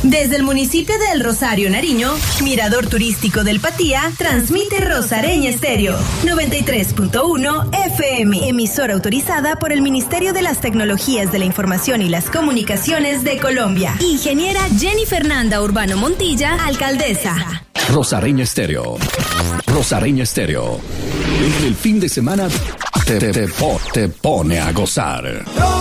Desde el municipio de El Rosario, Nariño, Mirador Turístico del Patía, transmite Rosareña Estéreo, 93.1 FM, emisora autorizada por el Ministerio de las Tecnologías de la Información y las Comunicaciones de Colombia. Ingeniera Jenny Fernanda Urbano Montilla, alcaldesa. Rosareña Estéreo. Rosareña Estéreo. El fin de semana te pone a gozar.